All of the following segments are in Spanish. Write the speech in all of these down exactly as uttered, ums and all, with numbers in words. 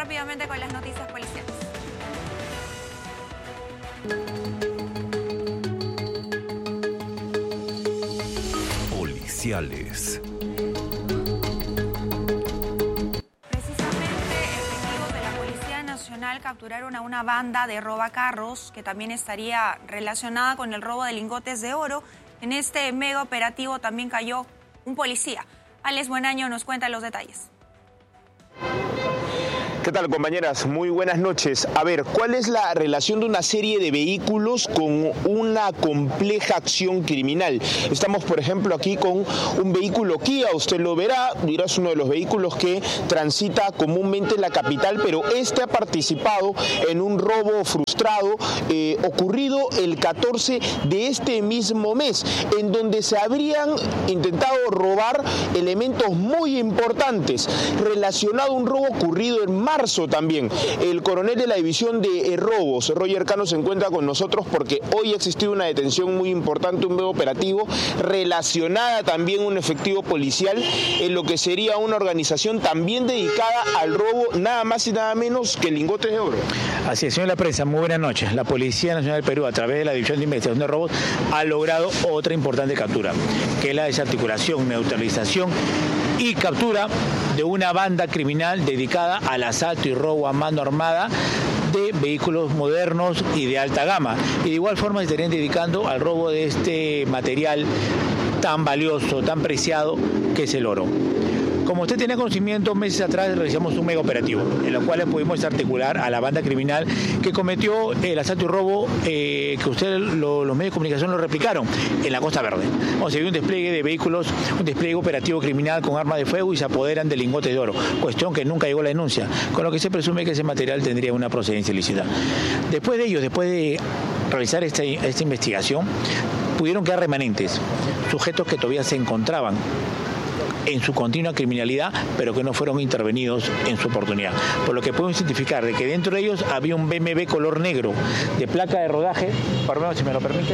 rápidamente con las noticias policiales. Policiales. Capturaron a una banda de robacarros que también estaría relacionada con el robo de lingotes de oro. En este mega operativo también cayó un policía. Alex Buenaño nos cuenta los detalles. ¿Qué tal, compañeras? Muy buenas noches. A ver, ¿cuál es la relación de una serie de vehículos con una compleja acción criminal? Estamos, por ejemplo, aquí con un vehículo Kia, usted lo verá, dirá, es uno de los vehículos que transita comúnmente en la capital, pero este ha participado en un robo frustrado eh, ocurrido el catorce de este mismo mes, en donde se habrían intentado robar elementos muy importantes relacionado a un robo ocurrido en marzo también. El coronel de la división de robos, Roger Cano, se encuentra con nosotros porque hoy ha existido una detención muy importante, un nuevo operativo, relacionada también a un efectivo policial en lo que sería una organización también dedicada al robo, nada más y nada menos que lingotes de oro. Así es, señor de la prensa, muy buenas noches. La Policía Nacional del Perú, a través de la División de Investigación de Robos, ha logrado otra importante captura, que es la desarticulación, neutralización y captura de una banda criminal dedicada al asalto y robo a mano armada de vehículos modernos y de alta gama. Y de igual forma se estarían dedicando al robo de este material tan valioso, tan preciado, que es el oro. Como usted tiene conocimiento, meses atrás realizamos un mega operativo, en el cual pudimos articular a la banda criminal que cometió el asalto y robo eh, que ustedes, lo, los medios de comunicación, lo replicaron en la Costa Verde. O sea, hay un despliegue de vehículos, un despliegue operativo criminal con armas de fuego y se apoderan de lingotes de oro, cuestión que nunca llegó a la denuncia, con lo que se presume que ese material tendría una procedencia ilícita. Después de ello, después de realizar esta, esta investigación, pudieron quedar remanentes, sujetos que todavía se encontraban en su continua criminalidad, pero que no fueron intervenidos en su oportunidad. Por lo que podemos identificar de que dentro de ellos había un B M W color negro de placa de rodaje, por lo menos si me lo permite,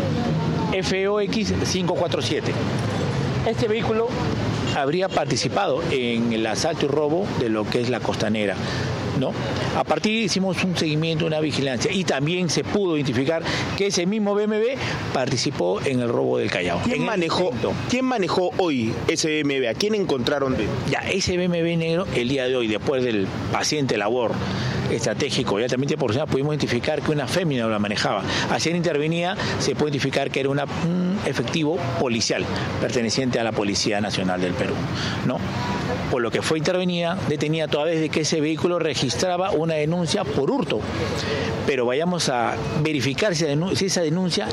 F O X cinco cuatro siete. Este vehículo habría participado en el asalto y robo de lo que es la Costanera, ¿no? A partir hicimos un seguimiento, una vigilancia, y también se pudo identificar que ese mismo B M W participó en el robo del Callao. ¿Quién manejó, ¿quién manejó hoy ese B M W? ¿A quién encontraron de? Ya, ese B M W negro, el día de hoy, después del paciente labor estratégico y altamente proporcional, pudimos identificar que una fémina la manejaba. Así intervenía, se puede identificar que era una, un efectivo policial perteneciente a la Policía Nacional del Perú, ¿no? Por lo que fue intervenida, detenida toda vez de que ese vehículo registraba una denuncia por hurto. Pero vayamos a verificar si, si esa denuncia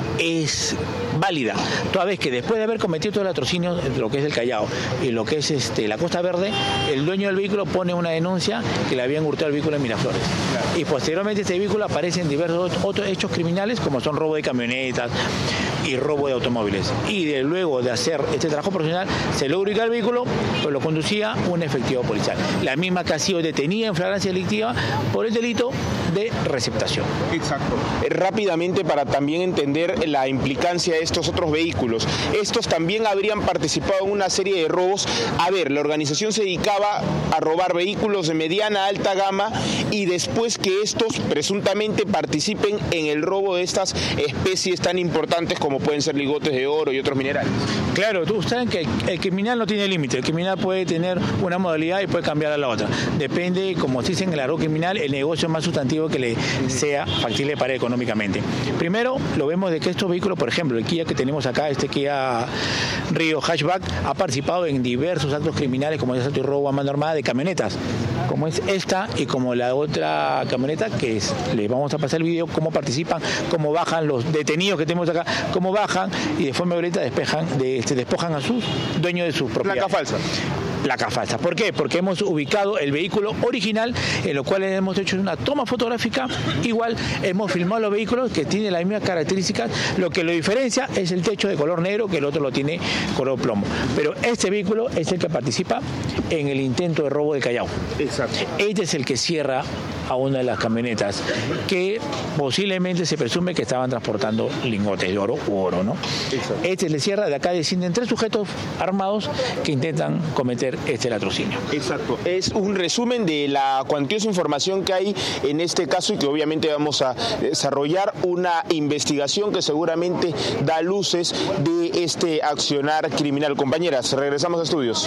es válida, toda vez que después de haber cometido todo el latrocinio entre lo que es el Callao y lo que es este, la Costa Verde, el dueño del vehículo pone una denuncia que le habían hurtado el vehículo en Miraflores. Claro. Y posteriormente este vehículo aparece en diversos otros hechos criminales, como son robo de camionetas y robo de automóviles. Y de, luego de hacer este trabajo profesional, se logra ubicar el vehículo, pues lo conducía un efectivo policial. La misma que ha sido detenida en flagrancia delictiva por el delito de receptación. Exacto. Rápidamente, para también entender la implicancia de estos otros vehículos, estos también habrían participado en una serie de robos. A ver, la organización se dedicaba a robar vehículos de mediana a alta gama y después que estos presuntamente participen en el robo de estas especies tan importantes como pueden ser lingotes de oro y otros minerales. Claro, tú sabes que el, el criminal no tiene límite, el criminal puede tener una modalidad y puede cambiar a la otra. Depende, como se dice en el argot criminal, el negocio más sustantivo que le sea factible para económicamente. Primero, lo vemos de que estos vehículos, por ejemplo, el Kia que tenemos acá, este Kia Rio Hatchback, ha participado en diversos actos criminales como el asalto y robo a mano armada de camionetas, como es esta y como la otra camioneta, que es, les vamos a pasar el video, cómo participan, cómo bajan los detenidos que tenemos acá, cómo bajan y de forma violenta despejan, de, se despojan a sus dueños de sus propiedades. Placa falsa. Placa falsa. ¿Por qué? Porque hemos ubicado el vehículo original, en lo cual hemos hecho una toma fotográfica, igual hemos filmado los vehículos que tienen las mismas características, lo que lo diferencia es el techo de color negro, que el otro lo tiene color plomo. Pero este vehículo es el que participa en el intento de robo de Callao. Exacto. Este es el que cierra a una de las camionetas que posiblemente se presume que estaban transportando lingotes de oro u oro, ¿no? Exacto. Este le cierra, de acá descienden tres sujetos armados que intentan cometer cometer este latrocinio. Exacto. Es un resumen de la cuantiosa información que hay en este caso y que obviamente vamos a desarrollar una investigación que seguramente da luces de este accionar criminal. Compañeras, regresamos a estudios.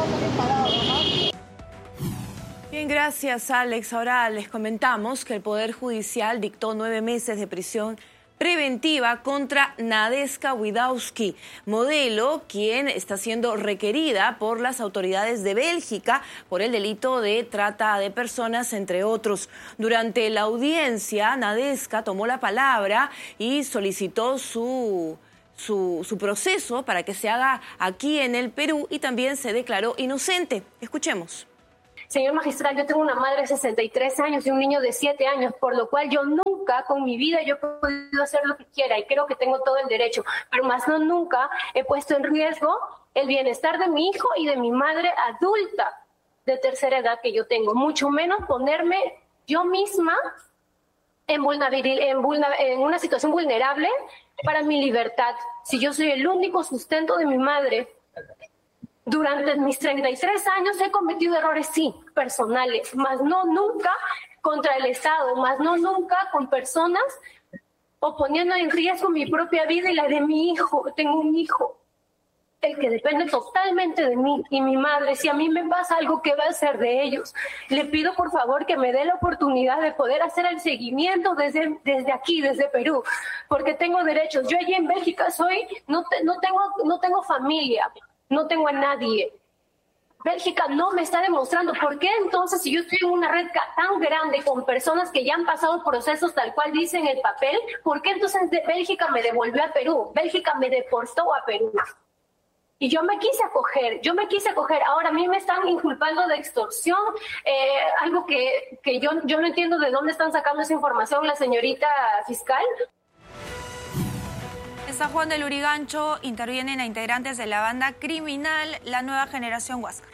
Bien, gracias, Alex. Ahora les comentamos que el Poder Judicial dictó nueve meses de prisión preventiva contra Nadeska Widawski, modelo, quien está siendo requerida por las autoridades de Bélgica por el delito de trata de personas, entre otros. Durante la audiencia, Nadeska tomó la palabra y solicitó su, su, su proceso para que se haga aquí en el Perú y también se declaró inocente. Escuchemos. Señor magistral, yo tengo una madre de sesenta y tres años y un niño de siete años, por lo cual yo nunca con mi vida yo he podido hacer lo que quiera y creo que tengo todo el derecho, pero más no nunca he puesto en riesgo el bienestar de mi hijo y de mi madre adulta de tercera edad que yo tengo, mucho menos ponerme yo misma en, en, en una situación vulnerable para mi libertad. Si yo soy el único sustento de mi madre, durante mis treinta y tres años he cometido errores, sí, personales, más no nunca contra el Estado, más no nunca con personas o poniendo en riesgo mi propia vida y la de mi hijo. Tengo un hijo, el que depende totalmente de mí y mi madre. Si a mí me pasa algo, ¿qué va a ser de ellos? Le pido por favor que me dé la oportunidad de poder hacer el seguimiento desde, desde aquí, desde Perú, porque tengo derechos. Yo allí en Bélgica soy, no, te, no, tengo, no tengo familia. No tengo a nadie. Bélgica no me está demostrando. ¿Por qué entonces, si yo estoy en una red tan grande con personas que ya han pasado procesos tal cual dice en el papel, ¿por qué entonces de Bélgica me devolvió a Perú? Bélgica me deportó a Perú. Y yo me quise acoger, yo me quise acoger. Ahora a mí me están inculpando de extorsión, eh, algo que, que yo, yo no entiendo de dónde están sacando esa información la señorita fiscal. En San Juan del Lurigancho intervienen a integrantes de la banda criminal La Nueva Generación Huáscar.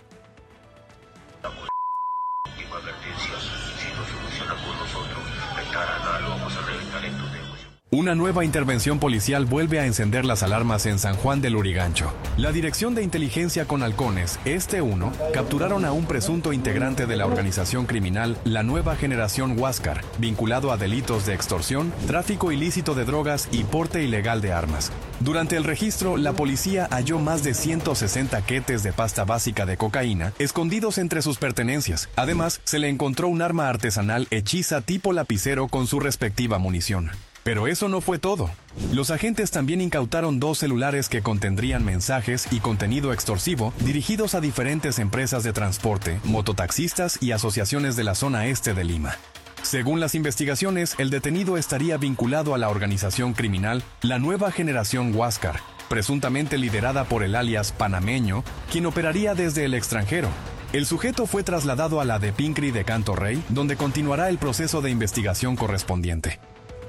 Una nueva intervención policial vuelve a encender las alarmas en San Juan del Lurigancho. La Dirección de Inteligencia con Halcones, Este uno, capturaron a un presunto integrante de la organización criminal La Nueva Generación Huáscar, vinculado a delitos de extorsión, tráfico ilícito de drogas y porte ilegal de armas. Durante el registro, la policía halló más de ciento sesenta quetes de pasta básica de cocaína escondidos entre sus pertenencias. Además, se le encontró un arma artesanal hechiza tipo lapicero con su respectiva munición. Pero eso no fue todo. Los agentes también incautaron dos celulares que contendrían mensajes y contenido extorsivo dirigidos a diferentes empresas de transporte, mototaxistas y asociaciones de la zona este de Lima. Según las investigaciones, el detenido estaría vinculado a la organización criminal La Nueva Generación Huáscar, presuntamente liderada por el alias panameño, quien operaría desde el extranjero. El sujeto fue trasladado a la de Pincri de Canto Rey, donde continuará el proceso de investigación correspondiente.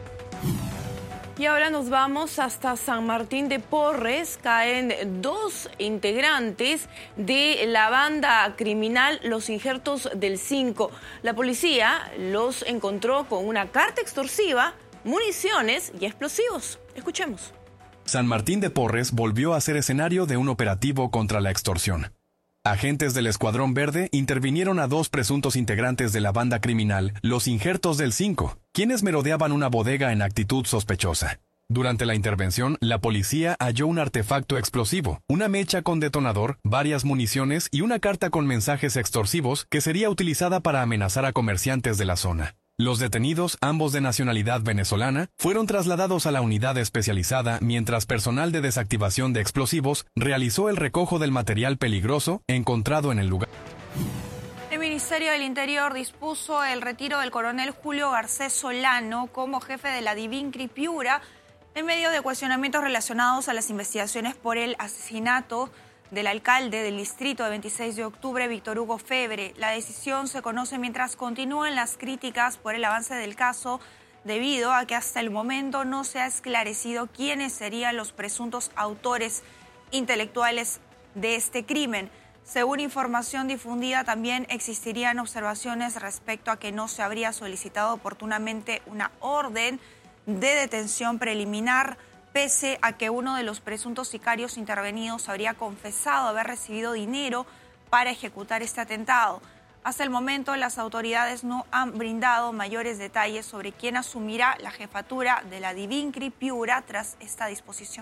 Y ahora nos vamos hasta San Martín de Porres. Caen dos integrantes de la banda criminal Los Injertos del cinco. La policía los encontró con una carta extorsiva, municiones y explosivos. Escuchemos. San Martín de Porres volvió a ser escenario de un operativo contra la extorsión. Agentes del Escuadrón Verde intervinieron a dos presuntos integrantes de la banda criminal Los Injertos del cinco, quienes merodeaban una bodega en actitud sospechosa. Durante la intervención, la policía halló un artefacto explosivo, una mecha con detonador, varias municiones y una carta con mensajes extorsivos que sería utilizada para amenazar a comerciantes de la zona. Los detenidos, ambos de nacionalidad venezolana, fueron trasladados a la unidad especializada mientras personal de desactivación de explosivos realizó el recojo del material peligroso encontrado en el lugar. El Ministerio del Interior dispuso el retiro del coronel Julio Garcés Solano como jefe de la Divincri Piura en medio de cuestionamientos relacionados a las investigaciones por el asesinato del alcalde del distrito de veintiséis de octubre, Víctor Hugo Febre. La decisión se conoce mientras continúan las críticas por el avance del caso, debido a que hasta el momento no se ha esclarecido quiénes serían los presuntos autores intelectuales de este crimen. Según información difundida, también existirían observaciones respecto a que no se habría solicitado oportunamente una orden de detención preliminar, pese a que uno de los presuntos sicarios intervenidos habría confesado haber recibido dinero para ejecutar este atentado. Hasta el momento, las autoridades no han brindado mayores detalles sobre quién asumirá la jefatura de la Divincri Piura tras esta disposición.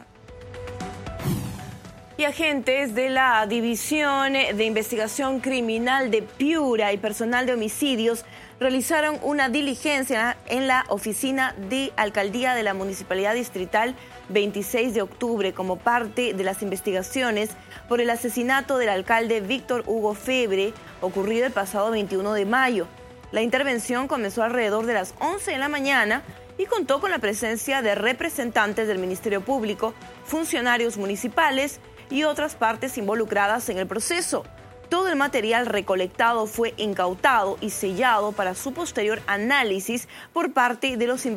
Y agentes de la División de Investigación Criminal de Piura y personal de homicidios realizaron una diligencia en la oficina de Alcaldía de la Municipalidad Distrital veintiséis de octubre como parte de las investigaciones por el asesinato del alcalde Víctor Hugo Febre, ocurrido el pasado veintiuno de mayo. La intervención comenzó alrededor de las once de la mañana y contó con la presencia de representantes del Ministerio Público, funcionarios municipales y otras partes involucradas en el proceso. Todo el material recolectado fue incautado y sellado para su posterior análisis por parte de los investigadores.